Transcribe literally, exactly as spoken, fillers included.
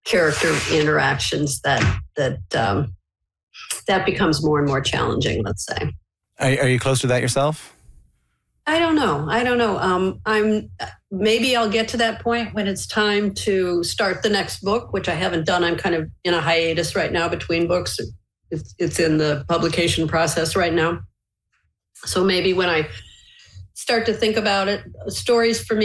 character interactions that that um, that becomes more and more challenging, let's say. Are, are you close to that yourself? I don't know. I don't know. Um, I'm maybe I'll get to that point when it's time to start the next book, which I haven't done. I'm kind of in a hiatus right now between books. It's, it's in the publication process right now. So maybe when I start to think about it, stories for me